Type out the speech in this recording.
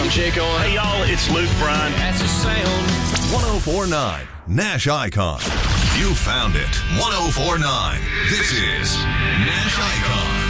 I'm Jake Owen. Hey, y'all, it's Luke Bryan. That's the sound. 1049 Nash Icon. You found it. 1049. This is Nash Icon.